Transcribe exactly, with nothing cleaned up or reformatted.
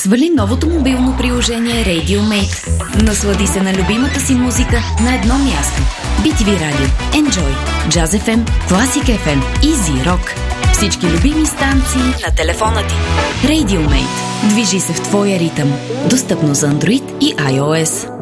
Свали новото мобилно приложение RadioMate. Наслади се на любимата си музика на едно място. би ти ви радио, Enjoy, Jazz еф ем, Classic еф ем и Z-Rock. Всички любими станции на телефона ти. RadioMate. Движи се в твоя ритъм. Достъпно за Android и iOS.